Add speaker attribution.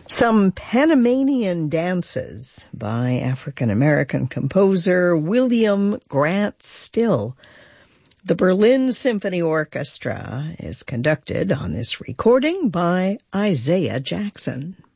Speaker 1: Some Panamanian dances by African-American composer William Grant Still. The Berlin Symphony Orchestra is conducted on this recording by Isaiah Jackson.